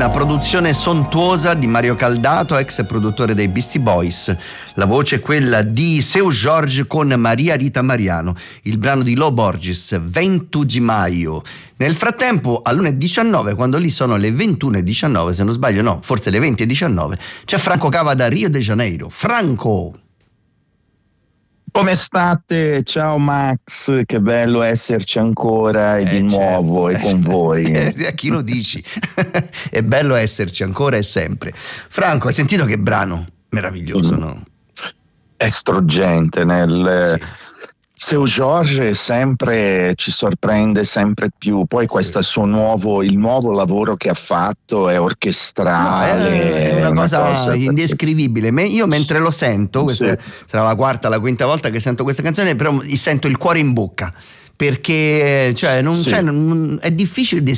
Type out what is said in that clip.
una produzione sontuosa di Mario Caldato, ex produttore dei Beastie Boys. La voce è quella di Seu Jorge con Maria Rita Mariano, il brano di Lo Borges, 20 di maio. Nel frattempo, all'1:19, quando lì sono le 21:19, se non sbaglio, no, forse le 20:19, c'è Franco Cava da Rio de Janeiro. Franco! Come state? Ciao Max, che bello esserci ancora e di nuovo e con voi. A chi lo dici? È bello esserci ancora e sempre. Franco, hai sentito che brano meraviglioso, no? È struggente nel... Sì. Seu Jorge sempre ci sorprende sempre più, poi questo suo il nuovo lavoro che ha fatto è orchestrale, è una cosa indescrivibile. Io mentre lo sento, questa sarà la quarta, la quinta volta che sento questa canzone, però sento il cuore in bocca, perché è difficile